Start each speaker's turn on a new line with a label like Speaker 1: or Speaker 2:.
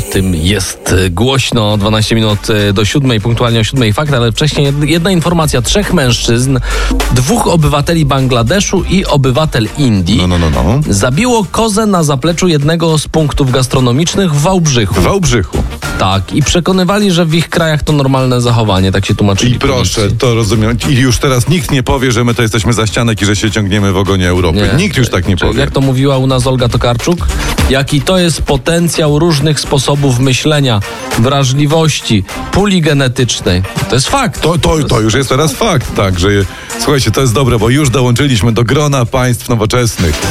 Speaker 1: tym jest głośno. 12 minut do 7, punktualnie o 7 fakt, ale wcześniej jedna informacja. 3 mężczyzn, 2 obywateli Bangladeszu i obywatel Indii zabiło kozę na zapleczu jednego z punktów gastronomicznych w Wałbrzychu.
Speaker 2: W Wałbrzychu.
Speaker 1: Tak, i przekonywali, że w ich krajach to normalne zachowanie, tak się tłumaczyli.
Speaker 2: I proszę, to rozumiem. I już teraz nikt nie powie, że my to jesteśmy za ścianek i że się ciągniemy w ogonie Europy. Nikt już tak nie powie.
Speaker 1: Jak to mówiła u nas Olga Tokarczuk? Jaki to jest potencjał różnych sposobów myślenia, wrażliwości, puli genetycznej. To jest fakt.
Speaker 2: To już jest teraz fakt, tak, że słuchajcie, to jest dobre, bo już dołączyliśmy do grona państw nowoczesnych.